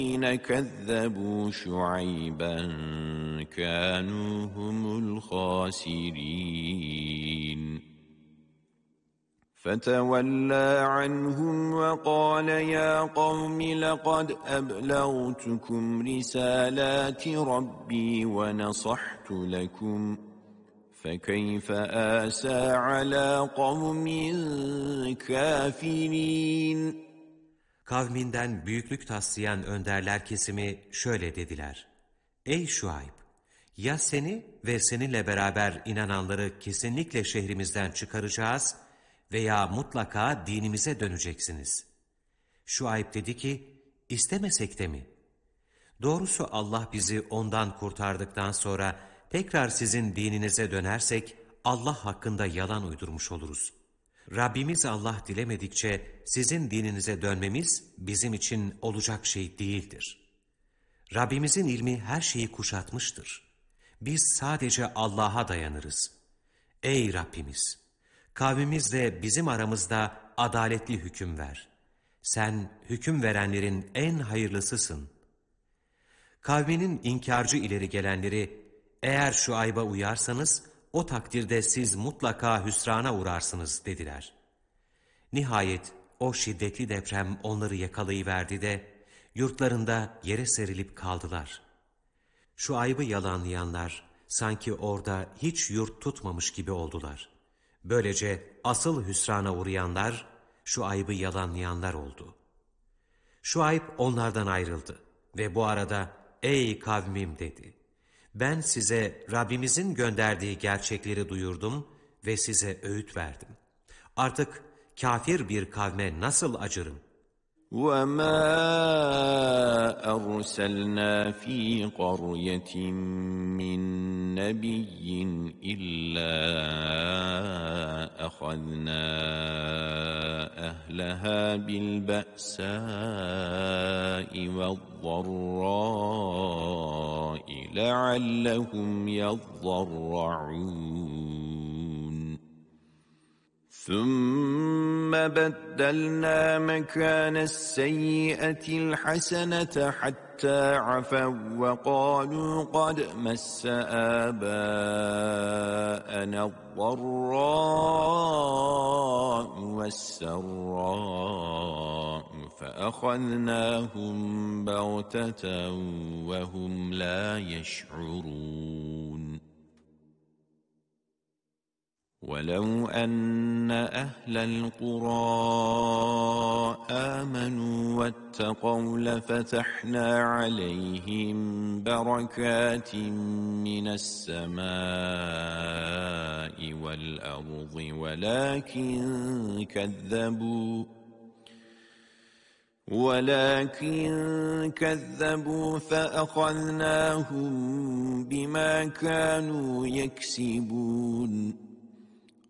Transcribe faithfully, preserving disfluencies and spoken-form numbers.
كذبوا شعيبا كانوا هم الخاسرين فتولى عنهم وقال يا قوم لقد أبلغتكم رسالات ربي ونصحت لكم فكيف آسى على قوم كافرين. Kavminden büyüklük taslayan önderler kesimi şöyle dediler: Ey Şuayb! Ya seni ve seninle beraber inananları kesinlikle şehrimizden çıkaracağız veya mutlaka dinimize döneceksiniz. Şuayb dedi ki, istemesek de mi? Doğrusu Allah bizi ondan kurtardıktan sonra tekrar sizin dininize dönersek Allah hakkında yalan uydurmuş oluruz. Rabbimiz Allah dilemedikçe sizin dininize dönmemiz bizim için olacak şey değildir. Rabbimizin ilmi her şeyi kuşatmıştır. Biz sadece Allah'a dayanırız. Ey Rabbimiz! Kavmimizle bizim aramızda adaletli hüküm ver. Sen hüküm verenlerin en hayırlısısın. Kavminin inkarcı ileri gelenleri, eğer şu ayba uyarsanız, o takdirde siz mutlaka hüsrana uğrarsınız dediler. Nihayet o şiddetli deprem onları yakalayıverdi de, yurtlarında yere serilip kaldılar. Şu ayıbı yalanlayanlar, sanki orada hiç yurt tutmamış gibi oldular. Böylece asıl hüsrana uğrayanlar, şu ayıbı yalanlayanlar oldu. Şu ayıp onlardan ayrıldı ve bu arada, ey kavmim dedi. Ben size Rabbimizin gönderdiği gerçekleri duyurdum ve size öğüt verdim. Artık kafir bir kavme nasıl acırım? وَمَا أَرْسَلْنَا فِي قَرْيَةٍ مِّن نَّبِيٍّ إِلَّا أَخَذْنَا أَهْلَهَا بِالْبَأْسَاءِ وَالضَّرَّاءِ لَعَلَّهُمْ يَضَّرَّعُونَ ثُمَّ بَدَّلْنَا مَكَانَ السَّيِّئَةِ الْحَسَنَةَ حَتَّى عَفَوْا وَّقَالُوا قَدْ مَسَّ آبَاءَنَا الضَّرَّاءُ وَالسَّرَّاءُ فَأَخَذْنَاهُمْ بَغْتَةً وَهُمْ لَا يَشْعُرُونَ وَلَوْ أَنَّ أَهْلَ الْقُرَىٰ آمَنُوا وَاتَّقَوْا لَفَتَحْنَا عَلَيْهِمْ بَرَكَاتٍ مِّنَ السَّمَاءِ وَالْأَرْضِ وَلَكِنْ كَذَّبُوا وَلَكِنْ كَذَّبُوا فَأَخَذْنَاهُمْ بِمَا كَانُوا يَكْسِبُونَ